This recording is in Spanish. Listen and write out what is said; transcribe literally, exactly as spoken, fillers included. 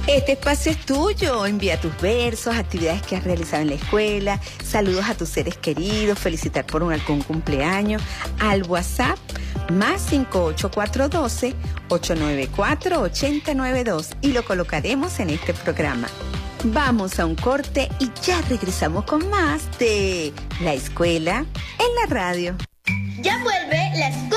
Este espacio es tuyo. Envía tus versos, actividades que has realizado en la escuela, saludos a tus seres queridos, felicitar por un algún cumpleaños al WhatsApp más cinco ocho cuatro uno dos, ocho nueve cuatro, ocho cero nueve dos y lo colocaremos en este programa. Vamos a un corte y ya regresamos con más de La Escuela en la Radio. Ya vuelve La Escuela